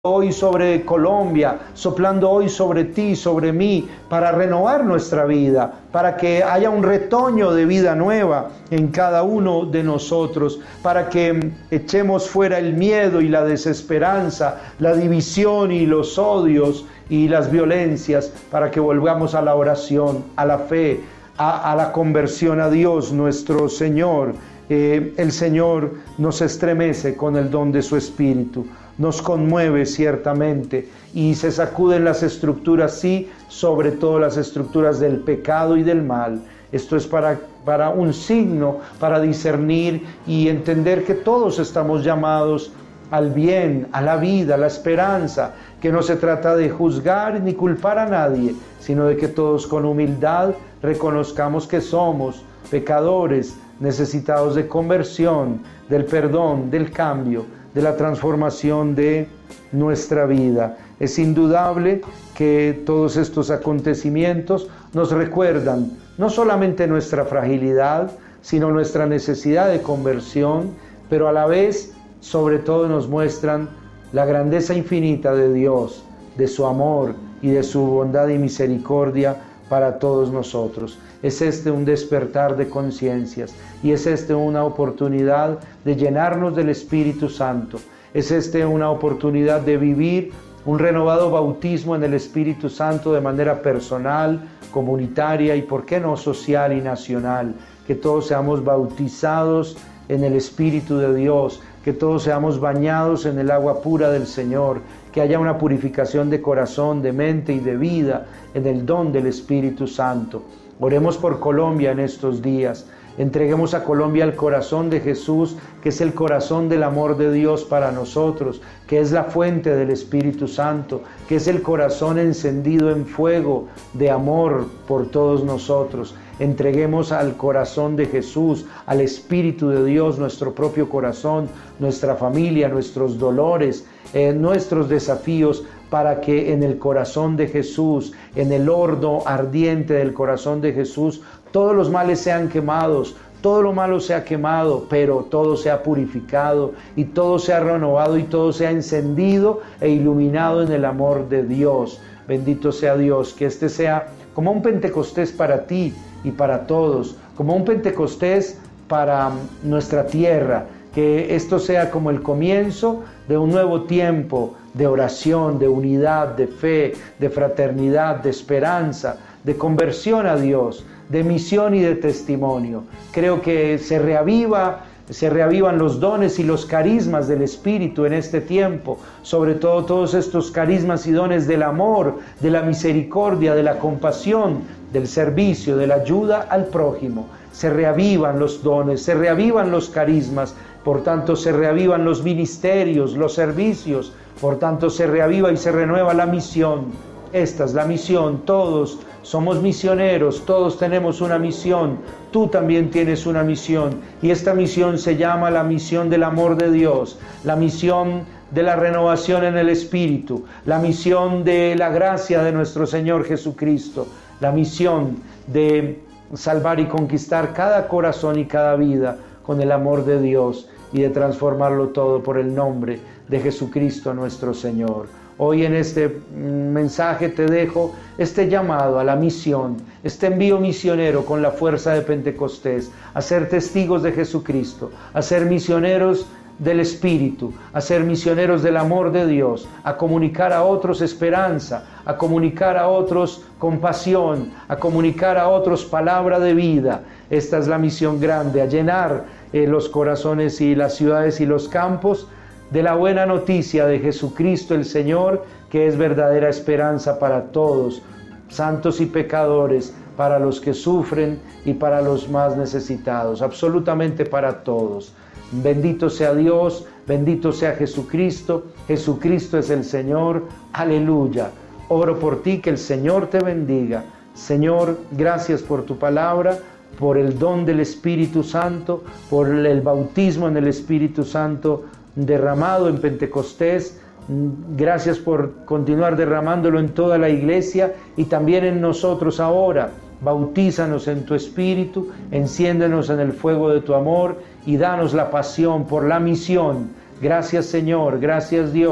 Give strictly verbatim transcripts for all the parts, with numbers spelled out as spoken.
hoy sobre Colombia, soplando hoy sobre ti, sobre mí, para renovar nuestra vida, para que haya un retoño de vida nueva en cada uno de nosotros, para que echemos fuera el miedo y la desesperanza, la división y los odios y las violencias, para que volvamos a la oración, a la fe, a, a la conversión a Dios nuestro Señor. Eh, el Señor nos estremece con el don de su Espíritu, nos conmueve ciertamente y se sacuden las estructuras, sí, sobre todo las estructuras del pecado y del mal. Esto es para, para un signo, para discernir y entender que todos estamos llamados al bien, a la vida, a la esperanza, que no se trata de juzgar ni culpar a nadie, sino de que todos con humildad reconozcamos que somos pecadores, necesitados de conversión, del perdón, del cambio, de la transformación de nuestra vida. Es indudable que todos estos acontecimientos nos recuerdan no solamente nuestra fragilidad, sino nuestra necesidad de conversión, pero a la vez, sobre todo, nos muestran la grandeza infinita de Dios, de su amor y de su bondad y misericordia para todos nosotros. Es este un despertar de conciencias y es este una oportunidad de llenarnos del Espíritu Santo. Es este una oportunidad de vivir un renovado bautismo en el Espíritu Santo de manera personal, comunitaria y, por qué no, social y nacional. Que todos seamos bautizados en el Espíritu de Dios, que todos seamos bañados en el agua pura del Señor, que haya una purificación de corazón, de mente y de vida en el don del Espíritu Santo. Oremos por Colombia en estos días. Entreguemos a Colombia el corazón de Jesús, que es el corazón del amor de Dios para nosotros, que es la fuente del Espíritu Santo, que es el corazón encendido en fuego de amor por todos nosotros. Entreguemos al corazón de Jesús, al Espíritu de Dios, nuestro propio corazón, nuestra familia, nuestros dolores, eh, nuestros desafíos, para que en el corazón de Jesús, en el horno ardiente del corazón de Jesús, todos los males sean quemados, todo lo malo sea quemado, pero todo sea purificado y todo sea renovado y todo sea encendido e iluminado en el amor de Dios. Bendito sea Dios, que este sea como un Pentecostés para ti y para todos, como un Pentecostés para nuestra tierra, que esto sea como el comienzo de un nuevo tiempo de oración, de unidad, de fe, de fraternidad, de esperanza, de conversión a Dios, de misión y de testimonio. Creo que se reaviva, se reavivan los dones y los carismas del Espíritu en este tiempo, sobre todo todos estos carismas y dones del amor, de la misericordia, de la compasión, del servicio, de la ayuda al prójimo. Se reavivan los dones, se reavivan los carismas, por tanto se reavivan los ministerios, los servicios, por tanto se reaviva y se renueva la misión. Esta es la misión, todos somos misioneros, todos tenemos una misión, tú también tienes una misión, y esta misión se llama la misión del amor de Dios, la misión de la renovación en el Espíritu, la misión de la gracia de nuestro Señor Jesucristo, la misión de salvar y conquistar cada corazón y cada vida con el amor de Dios y de transformarlo todo por el nombre de Jesucristo nuestro Señor. Hoy en este mensaje te dejo este llamado a la misión, este envío misionero con la fuerza de Pentecostés, a ser testigos de Jesucristo, a ser misioneros del Espíritu, a ser misioneros del amor de Dios, a comunicar a otros esperanza, a comunicar a otros compasión, a comunicar a otros palabra de vida. Esta es la misión grande, a llenar eh, los corazones y las ciudades y los campos de la buena noticia de Jesucristo el Señor, que es verdadera esperanza para todos, santos y pecadores, para los que sufren y para los más necesitados, absolutamente para todos. Bendito sea Dios, bendito sea Jesucristo, Jesucristo es el Señor, aleluya. Oro por ti, que el Señor te bendiga. Señor, gracias por tu palabra, por el don del Espíritu Santo, por el bautismo en el Espíritu Santo derramado en Pentecostés. Gracias por continuar derramándolo en toda la iglesia y también en nosotros ahora. Bautízanos en tu Espíritu, enciéndenos en el fuego de tu amor y danos la pasión por la misión. Gracias Señor, gracias Dios,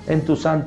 en tu santo